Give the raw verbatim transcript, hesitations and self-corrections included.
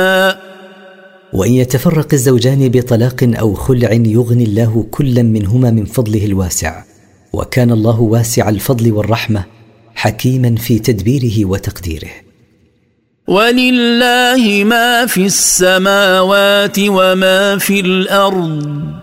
وإن يتفرق الزوجان بطلاق أو خلع يغني الله كلا منهما من فضله الواسع، وكان الله واسع الفضل والرحمة حكيما في تدبيره وتقديره. ولله ما في السماوات وما في الأرض